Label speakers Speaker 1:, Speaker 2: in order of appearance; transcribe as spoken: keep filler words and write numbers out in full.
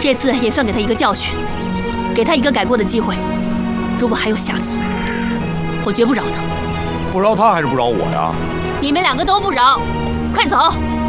Speaker 1: 这次也算给他一个教训，给他一个改过的机会。如果还有下次，我绝不饶他。
Speaker 2: 不饶他还是不饶我呀？
Speaker 1: 你们两个都不饶，快走！